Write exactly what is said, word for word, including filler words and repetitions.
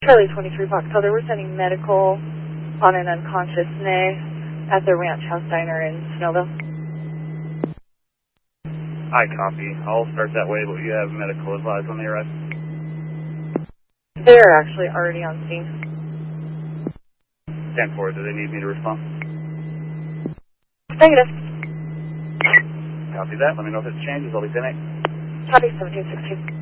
Charlie twenty-three Foxtrot, we're sending medical on an unconscious N A at the Ranch House Diner in Snellville. I copy. I'll start that way, but you have medical advised when they arrive. They're actually already on scene. ten four, do they need me to respond? Negative. Copy that. Let me know if it changes. I'll be ten eight. Copy seventeen sixteen.